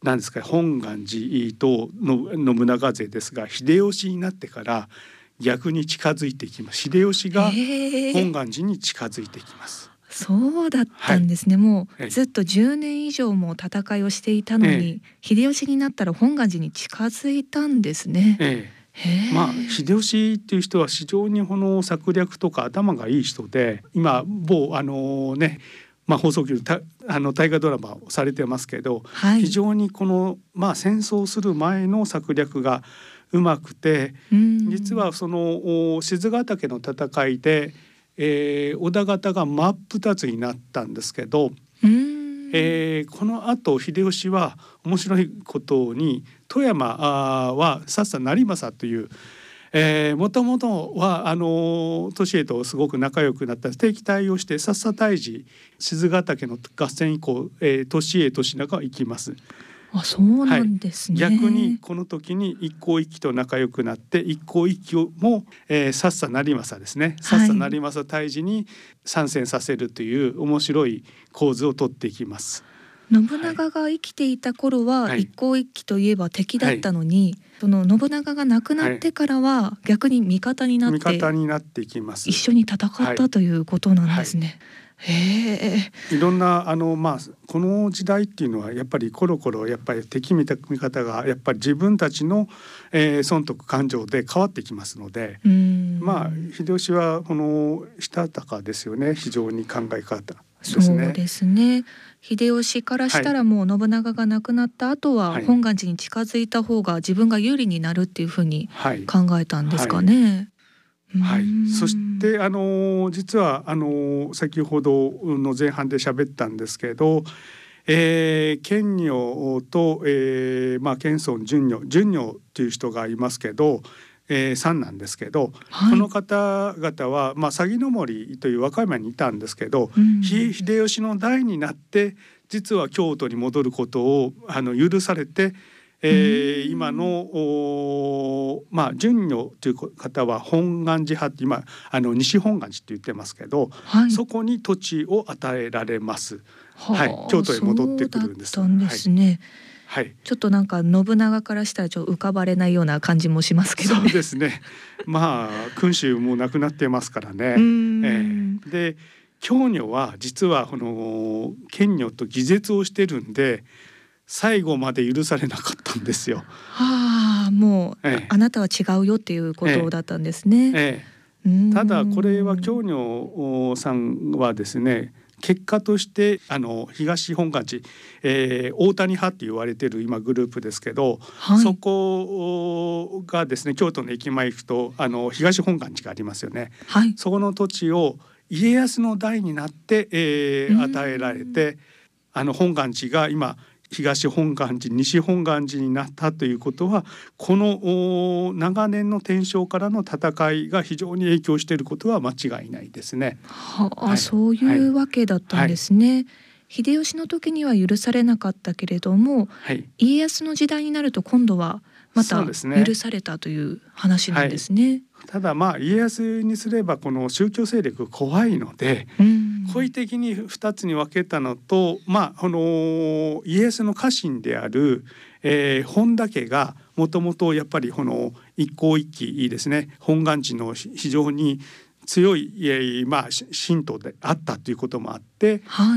なんですか、本願寺と信長勢ですが、秀吉になってから逆に近づいていきます。秀吉が本願寺に近づいていきます。 そうだったんですね。もうずっと10年以上も戦いをしていたのに、秀吉になったら本願寺に近づいたんですね。 秀吉っていう人は非常にこの策略とか頭がいい人で、今某放送局大河ドラマをされてますけど、非常にこの戦争する前の策略がうまくて、実はその賤ヶ岳の戦いで、織田方が真っ二つになったんですけど、このあと秀吉は面白いことに富山はさっさ成政というもともとは利家とすごく仲良くなった敵対をしてさっさ退治、賤ヶ岳の合戦以降、利家利長は行きます。 そうなんですね。 逆にこの時に一向一揆と仲良くなって一向一揆もさっさ成政ですね、さっさ成政退治に参戦させるという面白い構図をとっていきます。 信長が生きていた頃は一向一揆といえば敵だったのに、その信長が亡くなってからは逆に味方になっていきます。 一緒に戦ったということなんですね。 いろんなこの時代っていうのはやっぱりコロコロやっぱり敵味方がやっぱり自分たちの、損得感情で変わってきますので、秀吉はこのしたたかですよね。非常に考え方ですね。 そうですね。秀吉からしたらもう信長が亡くなった後は本願寺に近づいた方が自分が有利になるっていうふうに考えたんですかね。 そして実は先ほどの前半で喋ったんですけど、賢女と、賢尊順女という人がいますけど、さんなんですけど、この方々は鷺の森という和歌山にいたんですけど、秀吉の代になって実は京都に戻ることを許されて、今の順女という方は本願寺派って今西本願寺って言ってますけど、そこに土地を与えられます。京都へ戻ってくるんです。 そうだったんですね。ちょっとなんか信長からしたら浮かばれないような感じもしますけどね。 そうですね。君主もなくなってますからね。で京女は実はこの賢女と偽絶をしてるんで最後まで許されなかったんですよ。 もう、あなたは違うよっていうことだったんですね。 ただこれは京女さんはですね、結果として東本願寺、大谷派って言われてる今グループですけど、そこがですね、京都の駅前行くと東本願寺がありますよね。そこの土地を家康の代になって、与えられて本願寺が今東本願寺西本願寺になったということは、この長年の天正からの戦いが非常に影響していることは間違いないですね。 そういうわけだったんですね。秀吉の時には許されなかったけれども、家康の時代になると今度はまた許されたという話なんですね。 ただ家康にすればこの宗教勢力怖いので、故意的に2つに分けたのと、家康の家臣である、本田家がもともとやっぱりこの一向一揆ですね、本願寺の非常に強い信徒であったということもあって、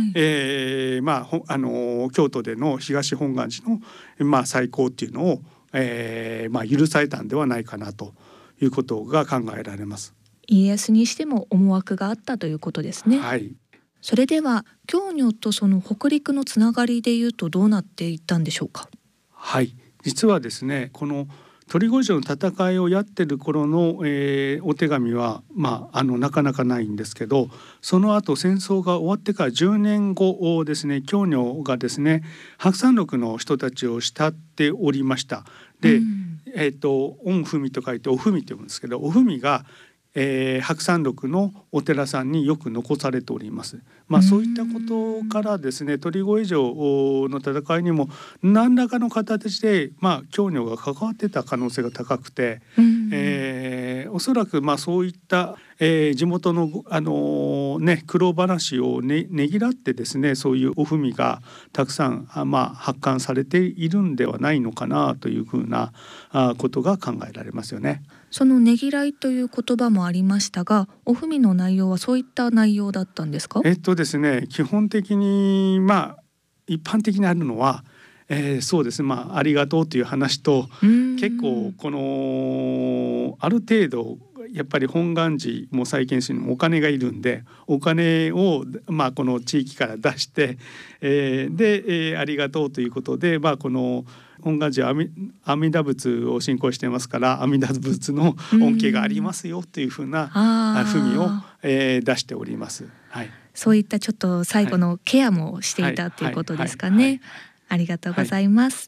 京都での東本願寺の再興っていうのを、許されたんではないかなということが考えられます。 家康にしても思惑があったということですね。それでは京女とその北陸のつながりでいうとどうなっていったんでしょうか。 実はですね、この鳥越の戦いをやってる頃の、お手紙はなかなかないんですけど、その後戦争が終わってから10年後ですね、京女がですね白山録の人たちを慕っておりました。で、御文と書いてお文と読むんですけど、お文が白山録のお寺さんによく残されております。そういったことからですね、鳥越城の戦いにも何らかの形で京女が関わってた可能性が高くて、おそらくそういった、地元の、苦労話をねぎらってですね、そういうお文がたくさん発刊されているんではないのかなというふうなことが考えられますよね。 そのねぎらいという言葉もありましたが、お文の内容はそういった内容だったんですか？ ですね、基本的に一般的にあるのは、そうですね、ありがとうという話と、結構このある程度やっぱり本願寺も再建するにもお金がいるんで、お金をこの地域から出して、で、ありがとうということで、この本願寺は阿弥陀仏を信仰してますから、阿弥陀仏の恩恵がありますよというふうな文を、出しております。はい、 そういったちょっと最後のケアもしていたということですかね。ありがとうございます。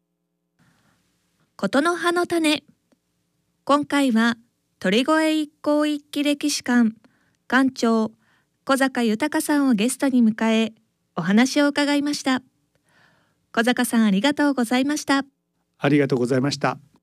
ことの葉の種、今回は鳥越一向一揆歴史館館長小坂豊さんをゲストに迎えお話を伺いました。小坂さん、ありがとうございました。 ありがとうございました。